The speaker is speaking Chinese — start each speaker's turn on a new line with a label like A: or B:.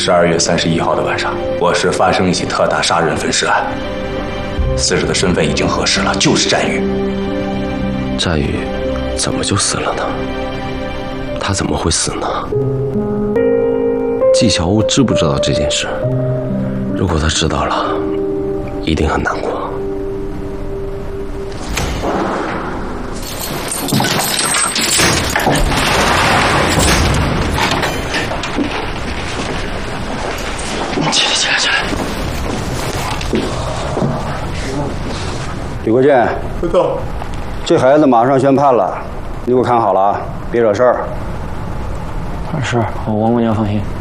A: 12月31号的晚上，我市发生一起特大杀人分尸案，死者的身份已经核实了，就是战宇。
B: 战宇怎么就死了呢？他怎么会死呢？季小屋知不知道这件事？如果他知道了，一定很难过。
C: 起来！
D: 吕国建，这孩子马上宣判了，你给我看好了啊，别惹事儿。
C: 是，王姑娘放心。